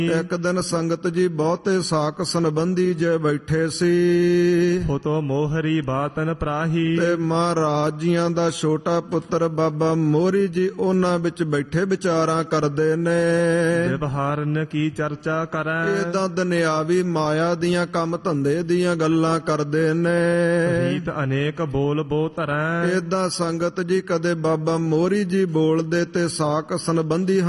ਇੱਕ ਦਿਨ ਸੰਗਤ ਜੀ ਬਹੁਤੇ ਸਾਕ ਸੰਬੰਧੀ ਜੇ ਬੈਠੇ ਸੀ ਹੋਤੋ ਮੋਹਰੀ ਬਾਤਨ ਪ੍ਰਾਹੀ। ਤੇ ਮਹਾਰਾਜ ਜੀਆਂ ਦਾ ਛੋਟਾ ਪੁੱਤਰ ਬਾਬਾ ਮੋਹਰੀ ਜੀ ਉਹਨਾਂ ਵਿੱਚ ਬੈਠੇ ਵਿਚਾਰਾਂ ਕਰਦੇ ਨੇ। ਵਿਵਹਾਰਨ ਕੀ ਚਰਚਾ ਕਰੈ। ਏਦਾਂ ਦੁਨਿਆਵੀ ਮਾਇਆ ਦੀਆਂ ਕੰਮ ਧੰਦੇ ਦੀਆਂ ਗੱਲਾਂ ਕਰਦੇ ਨੇ। ਰੀਤ ਅਨੇਕ ਬੋਲ ਬੋ ਧਰੈ। ਏਦਾਂ ਸੰਗਤ ਜੀ ਕਦੇ ਬਾਬਾ ਮੋਹਰੀ ਜੀ ਬੋਲਦੇ ਤੇ ਸਾਕ ਸੰਬੰਧੀ